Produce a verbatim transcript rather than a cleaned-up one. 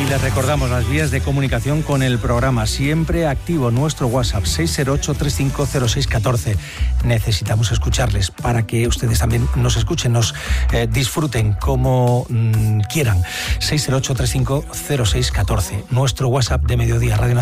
les recordamos las vías de comunicación con el programa. Siempre activo nuestro WhatsApp seis cero ocho, tres cinco cero seis uno cuatro. Necesitamos escucharles para que ustedes también nos escuchen, nos eh, disfruten como mmm, quieran. seis cero ocho, tres cinco cero seis uno cuatro. Nuestro WhatsApp de Mediodía Radio Nacional.